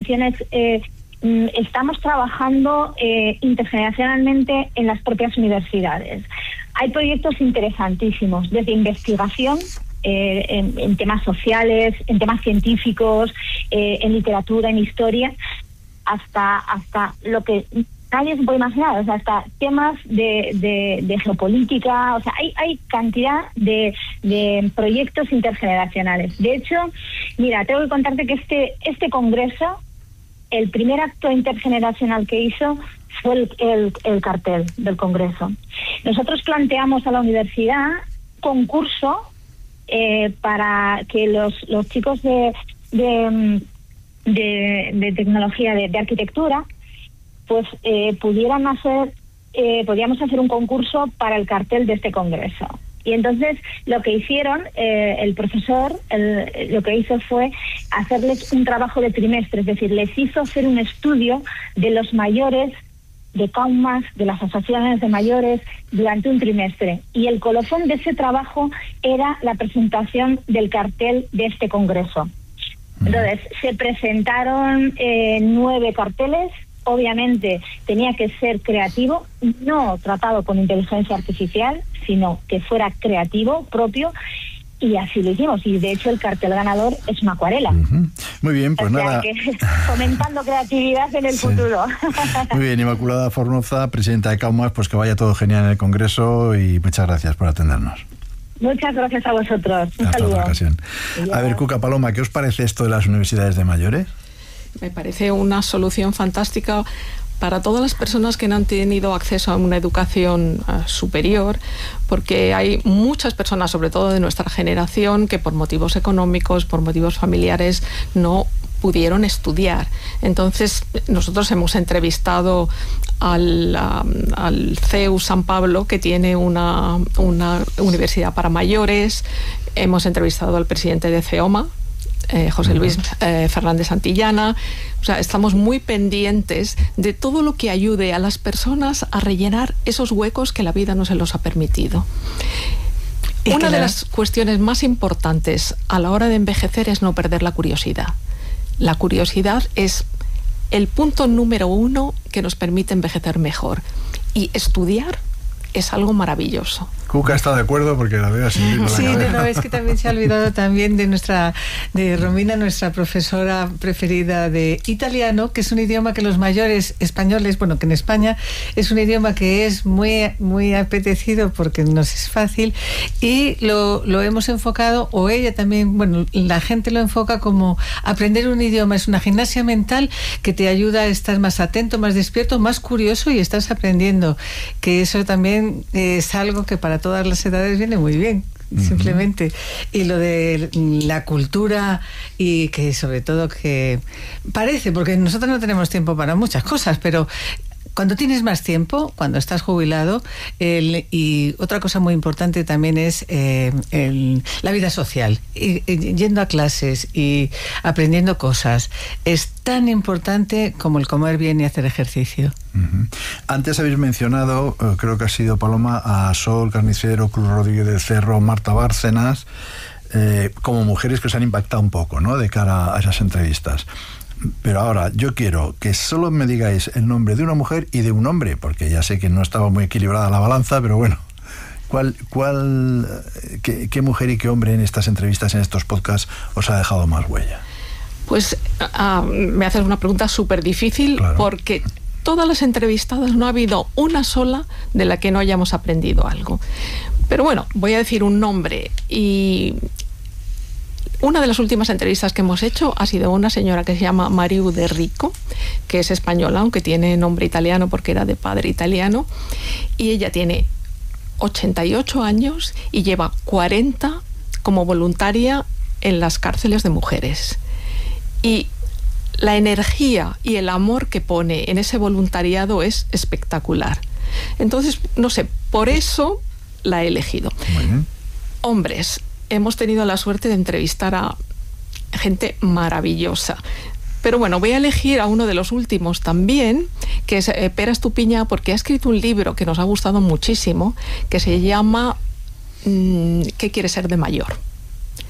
posiciones. Estamos trabajando intergeneracionalmente en las propias universidades. Hay proyectos interesantísimos, desde investigación en temas sociales, en temas científicos, en literatura, en historia, hasta lo que nadie se puede imaginar, o sea, hasta temas de geopolítica. O sea, hay cantidad de proyectos intergeneracionales. De hecho, mira, tengo que contarte que este congreso, el primer acto intergeneracional que hizo fue el cartel del congreso. Nosotros planteamos a la universidad concurso para que los chicos de tecnología, de arquitectura, pues podíamos hacer un concurso para el cartel de este congreso. Y entonces lo que hicieron, el profesor lo que hizo fue hacerles un trabajo de trimestre, es decir, les hizo hacer un estudio de los mayores, de CAUMAS, de las asociaciones de mayores, durante un trimestre. Y el colofón de ese trabajo era la presentación del cartel de este congreso. Entonces, se presentaron 9 carteles. Obviamente tenía que ser creativo, no tratado con inteligencia artificial, sino que fuera creativo, propio, y así lo hicimos. Y de hecho el cartel ganador es una acuarela. Muy bien, pues nada. Que fomentando creatividad en el futuro. Muy bien, Inmaculada Fornoza, presidenta de CAUMAS, pues que vaya todo genial en el Congreso y muchas gracias por atendernos. Muchas gracias a vosotros. Un Hasta saludo. otra ocasión. A ver, Cuca Paloma, ¿qué os parece esto de las universidades de mayores? Me parece una solución fantástica para todas las personas que no han tenido acceso a una educación superior, porque hay muchas personas, sobre todo de nuestra generación, que por motivos económicos, por motivos familiares, no pudieron estudiar. Entonces, nosotros hemos entrevistado al CEU San Pablo, que tiene una universidad para mayores. Hemos entrevistado al presidente de CEOMA, José Luis Fernández Santillana. O sea, estamos muy pendientes de todo lo que ayude a las personas a rellenar esos huecos que la vida no se los ha permitido. Una de las cuestiones más importantes a la hora de envejecer es no perder la curiosidad. La curiosidad es el punto número 1 que nos permite envejecer mejor. Y estudiar es algo maravilloso. Cuca está de acuerdo porque la veo así. Sí, no, es que también se ha olvidado también de Romina, nuestra profesora preferida de italiano, que es un idioma que los mayores españoles, bueno, que en España es un idioma que es muy, muy apetecido porque nos es fácil, y lo hemos enfocado, o ella también, bueno, la gente lo enfoca como aprender un idioma es una gimnasia mental que te ayuda a estar más atento, más despierto, más curioso, y estás aprendiendo, que eso también es algo que para todas las edades viene muy bien, simplemente. Y lo de la cultura, y que sobre todo que parece, porque nosotros no tenemos tiempo para muchas cosas, pero cuando tienes más tiempo, cuando estás jubilado, y otra cosa muy importante también es la vida social, yendo a clases y aprendiendo cosas, es tan importante como el comer bien y hacer ejercicio. Antes habéis mencionado, creo que ha sido Paloma, a Sol Carnicero, Cruz Rodríguez del Cerro, Marta Bárcenas, como mujeres que os han impactado un poco, ¿no?, de cara a esas entrevistas. Pero ahora yo quiero que solo me digáis el nombre de una mujer y de un hombre, porque ya sé que no estaba muy equilibrada la balanza, pero bueno, ¿qué mujer y qué hombre en estas entrevistas, en estos podcasts, os ha dejado más huella? Pues me haces una pregunta súper difícil, claro, porque todas las entrevistadas no ha habido una sola de la que no hayamos aprendido algo. Pero bueno, voy a decir un nombre. Y una de las últimas entrevistas que hemos hecho ha sido una señora que se llama Mariu de Rico, que es española, aunque tiene nombre italiano porque era de padre italiano, y ella tiene 88 años y lleva 40 como voluntaria en las cárceles de mujeres. Y la energía y el amor que pone en ese voluntariado es espectacular. Entonces, no sé, por eso la he elegido. Muy bien. Hombres, hemos tenido la suerte de entrevistar a gente maravillosa. Pero bueno, voy a elegir a uno de los últimos también, que es Pere Estupiñán, porque ha escrito un libro que nos ha gustado muchísimo, que se llama ¿Qué quiere ser de mayor?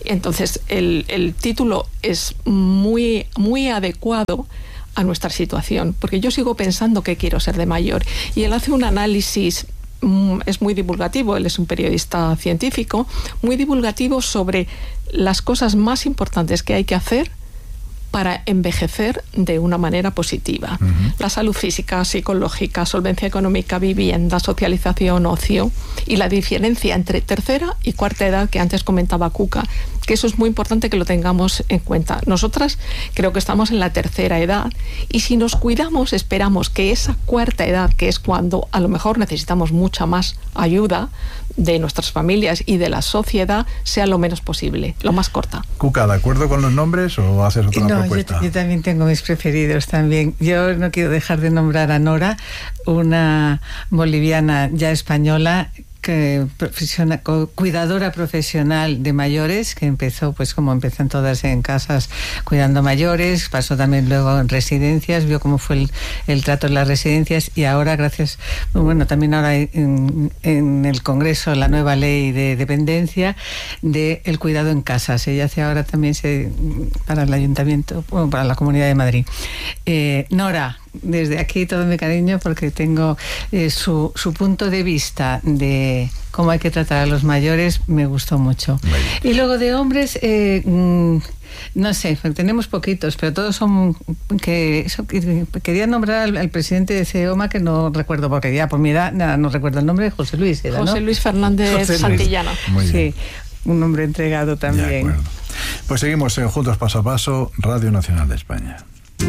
Entonces, el título es muy, muy adecuado a nuestra situación, porque yo sigo pensando que quiero ser de mayor. Y él hace un análisis, es muy divulgativo, él es un periodista científico, muy divulgativo sobre las cosas más importantes que hay que hacer para envejecer de una manera positiva. La salud física, psicológica, solvencia económica, vivienda, socialización, ocio, y la diferencia entre tercera y cuarta edad que antes comentaba Cuca, que eso es muy importante que lo tengamos en cuenta. Nosotras creo que estamos en la tercera edad, y si nos cuidamos esperamos que esa cuarta edad, que es cuando a lo mejor necesitamos mucha más ayuda de nuestras familias y de la sociedad, sea lo menos posible, lo más corta. Cuca, ¿de acuerdo con los nombres o haces otra propuesta? Yo también tengo mis preferidos también. Yo no quiero dejar de nombrar a Nora, una boliviana ya española, cuidadora profesional de mayores, que empezó, pues como empiezan todas en casas cuidando mayores, pasó también luego en residencias, vio cómo fue el trato en las residencias, y ahora gracias, bueno, también ahora en el Congreso la nueva ley de dependencia del cuidado en casas. Ella hace ahora también para el Ayuntamiento, bueno, para la Comunidad de Madrid. Nora, desde aquí todo mi cariño, porque tengo su punto de vista de cómo hay que tratar a los mayores, me gustó mucho. Y luego de hombres, no sé, tenemos poquitos, pero todos son quería nombrar al presidente de CEOMA, que no recuerdo, porque ya por mi edad no recuerdo el nombre. José Luis era, ¿no? José Luis Fernández Santillana. Sí, un hombre entregado también. Pues seguimos en Juntos Paso a Paso, Radio Nacional de España.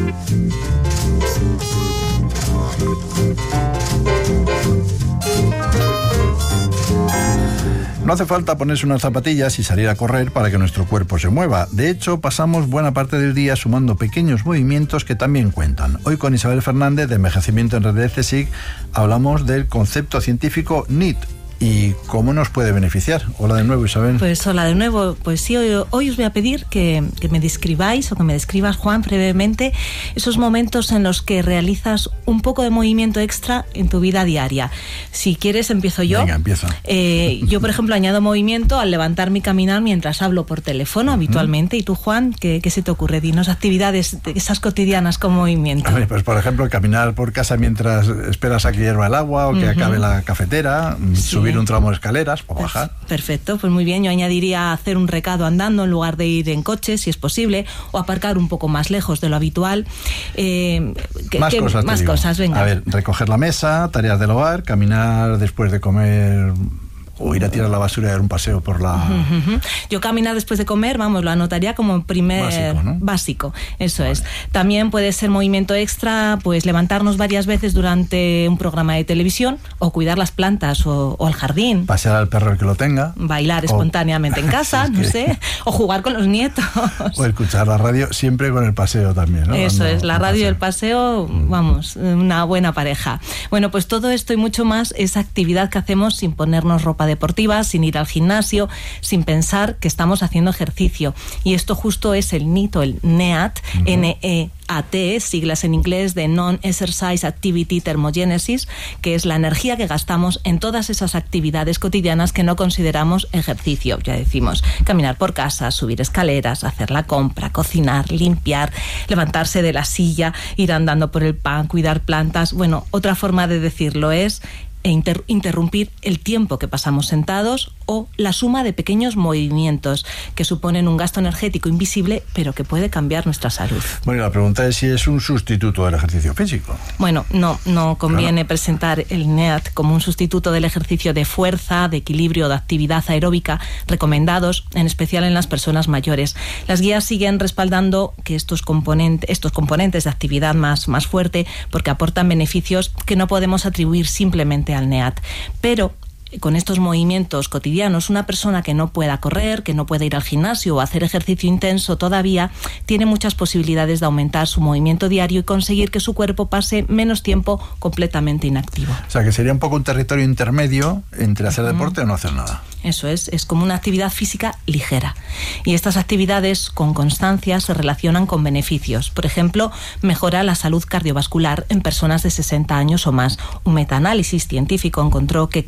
No hace falta ponerse unas zapatillas y salir a correr para que nuestro cuerpo se mueva. De hecho, pasamos buena parte del día sumando pequeños movimientos que también cuentan. Hoy con Isabel Fernández de Envejecimiento en Red de CSIC hablamos del concepto científico NEAT. ¿Y cómo nos puede beneficiar? Hola de nuevo, Isabel. Pues hola de nuevo. Pues sí, hoy os voy a pedir que me describáis, o que me describas, Juan, brevemente, esos momentos en los que realizas un poco de movimiento extra en tu vida diaria. Si quieres, empiezo yo. Venga, empieza. Yo, por ejemplo, añado movimiento al levantarme y caminar mientras hablo por teléfono habitualmente. ¿Y tú, Juan, qué se te ocurre? Dinos actividades esas cotidianas con movimiento. Pues, por ejemplo, caminar por casa mientras esperas a que hierva el agua o que acabe la cafetera, subir un tramo de escaleras o bajar. Perfecto, pues muy bien. Yo añadiría hacer un recado andando en lugar de ir en coche, si es posible, o aparcar un poco más lejos de lo habitual. Más cosas, venga. A ver, recoger la mesa, tareas del hogar, caminar después de comer, o ir a tirar la basura y dar un paseo por la... Yo caminar después de comer, vamos, lo anotaría como primer básico, ¿no? Básico, eso vale. Es. También puede ser movimiento extra, pues levantarnos varias veces durante un programa de televisión, o cuidar las plantas o el jardín. Pasear al perro el que lo tenga. Bailar espontáneamente en casa, no sé, o jugar con los nietos. O escuchar la radio, siempre con el paseo también, ¿no? Eso es, la radio y el paseo, vamos, una buena pareja. Bueno, pues todo esto y mucho más es actividad que hacemos sin ponernos ropa deportiva, sin ir al gimnasio, sin pensar que estamos haciendo ejercicio. Y esto justo es el NEAT, o el NEAT, N-E-A-T, siglas en inglés de Non-Exercise Activity Thermogenesis, que es la energía que gastamos en todas esas actividades cotidianas que no consideramos ejercicio. Ya decimos, caminar por casa, subir escaleras, hacer la compra, cocinar, limpiar, levantarse de la silla, ir andando por el pan, cuidar plantas. Bueno, otra forma de decirlo es interrumpir el tiempo que pasamos sentados, o la suma de pequeños movimientos que suponen un gasto energético invisible, pero que puede cambiar nuestra salud. Bueno, la pregunta es si es un sustituto del ejercicio físico. Bueno, no conviene presentar el NEAT como un sustituto del ejercicio de fuerza, de equilibrio, de actividad aeróbica recomendados, en especial en las personas mayores. Las guías siguen respaldando que estos componentes de actividad más fuerte, porque aportan beneficios que no podemos atribuir simplemente al NEAT. Pero con estos movimientos cotidianos, una persona que no pueda correr, que no pueda ir al gimnasio o hacer ejercicio intenso todavía, tiene muchas posibilidades de aumentar su movimiento diario y conseguir que su cuerpo pase menos tiempo completamente inactivo. O sea, que sería un poco un territorio intermedio entre hacer deporte o no hacer nada. Eso es como una actividad física ligera. Y estas actividades con constancia se relacionan con beneficios. Por ejemplo, mejora la salud cardiovascular en personas de 60 años o más. Un metaanálisis científico encontró que cada 60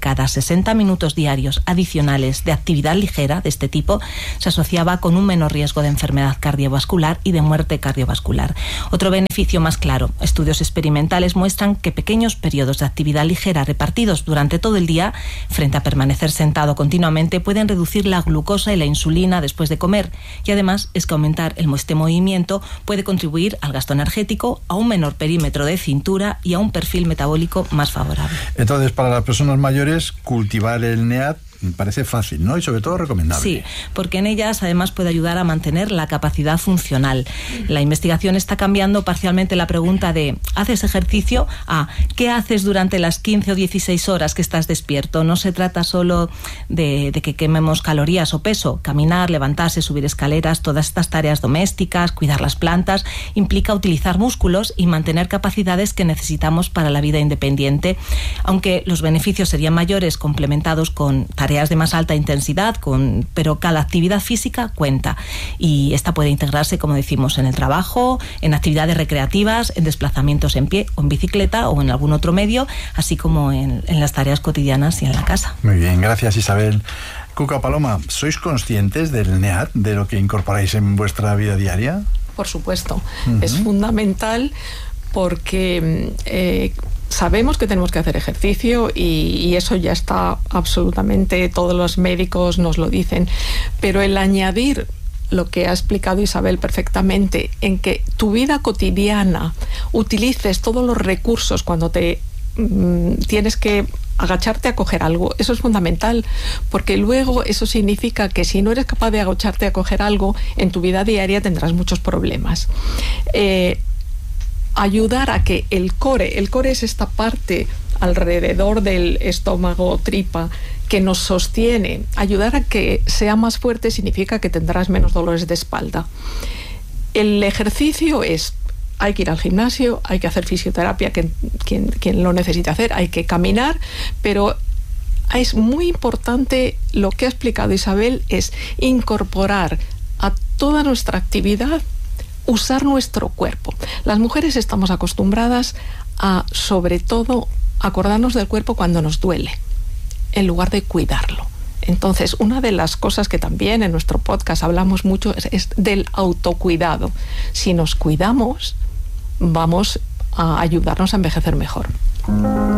60 minutos diarios adicionales de actividad ligera de este tipo se asociaba con un menor riesgo de enfermedad cardiovascular y de muerte cardiovascular. Otro beneficio más claro, estudios experimentales muestran que pequeños periodos de actividad ligera repartidos durante todo el día, frente a permanecer sentado continuamente, pueden reducir la glucosa y la insulina después de comer. Y además es que aumentar este movimiento puede contribuir al gasto energético, a un menor perímetro de cintura y a un perfil metabólico más favorable. Entonces, para las personas mayores, cultivar el NEAT parece fácil, ¿no? Y sobre todo recomendable. Sí, porque en ellas además puede ayudar a mantener la capacidad funcional. La investigación está cambiando parcialmente la pregunta de ¿haces ejercicio? A ¿qué haces durante las 15 o 16 horas que estás despierto? No se trata solo de que quememos calorías o peso. Caminar, levantarse, subir escaleras, todas estas tareas domésticas, cuidar las plantas, implica utilizar músculos y mantener capacidades que necesitamos para la vida independiente. Aunque los beneficios serían mayores complementados con tareas de más alta intensidad, pero cada actividad física cuenta, y esta puede integrarse, como decimos, en el trabajo, en actividades recreativas, en desplazamientos en pie o en bicicleta o en algún otro medio, así como en las tareas cotidianas y en la casa. Muy bien, gracias, Isabel. Cuca, Paloma, ¿sois conscientes del NEAT, de lo que incorporáis en vuestra vida diaria? Por supuesto, es fundamental porque sabemos que tenemos que hacer ejercicio y eso ya está absolutamente, todos los médicos nos lo dicen, pero el añadir lo que ha explicado Isabel perfectamente, en que tu vida cotidiana utilices todos los recursos cuando te tienes que agacharte a coger algo, eso es fundamental, porque luego eso significa que si no eres capaz de agacharte a coger algo, en tu vida diaria tendrás muchos problemas. Ayudar a que el core es esta parte alrededor del estómago, tripa, que nos sostiene. Ayudar a que sea más fuerte significa que tendrás menos dolores de espalda. El ejercicio hay que ir al gimnasio, hay que hacer fisioterapia, quien lo necesite hacer, hay que caminar, pero es muy importante lo que ha explicado Isabel, es incorporar a toda nuestra actividad usar nuestro cuerpo. Las mujeres estamos acostumbradas a, sobre todo, acordarnos del cuerpo cuando nos duele, en lugar de cuidarlo. Entonces, una de las cosas que también en nuestro podcast hablamos mucho es del autocuidado. Si nos cuidamos, vamos a ayudarnos a envejecer mejor.